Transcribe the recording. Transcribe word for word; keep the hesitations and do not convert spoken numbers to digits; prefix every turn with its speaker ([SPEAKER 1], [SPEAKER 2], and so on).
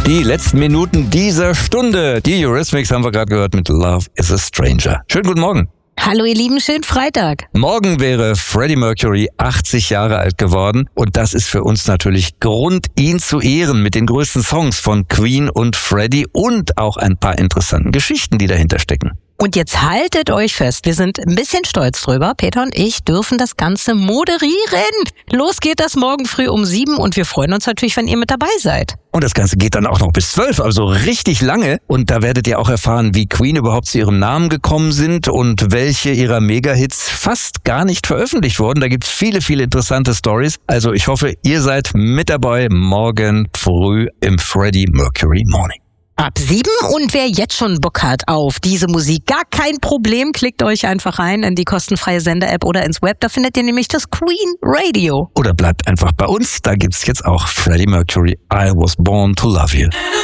[SPEAKER 1] Die letzten Minuten dieser Stunde. Die Eurythmics haben wir gerade gehört mit Love is a Stranger. Schönen guten Morgen.
[SPEAKER 2] Hallo ihr Lieben, schönen Freitag.
[SPEAKER 1] Morgen wäre Freddie Mercury achtzig Jahre alt geworden und das ist für uns natürlich Grund, ihn zu ehren mit den größten Songs von Queen und Freddie und auch ein paar interessanten Geschichten, die dahinter stecken.
[SPEAKER 2] Und jetzt haltet euch fest, wir sind ein bisschen stolz drüber. Peter und ich dürfen das Ganze moderieren. Los geht das morgen früh um sieben und wir freuen uns natürlich, wenn ihr mit dabei seid.
[SPEAKER 1] Und das Ganze geht dann auch noch bis zwölf, also richtig lange. Und da werdet ihr auch erfahren, wie Queen überhaupt zu ihrem Namen gekommen sind und welche ihrer Mega-Hits fast gar nicht veröffentlicht wurden. Da gibt's viele, viele interessante Stories. Also ich hoffe, ihr seid mit dabei morgen früh im Freddie Mercury Morning.
[SPEAKER 2] Ab sieben und wer jetzt schon Bock hat auf diese Musik, gar kein Problem, klickt euch einfach rein in die kostenfreie Sender-App oder ins Web, da findet ihr nämlich das Queen Radio.
[SPEAKER 1] Oder bleibt einfach bei uns, da gibt's jetzt auch Freddie Mercury, I Was Born to Love You.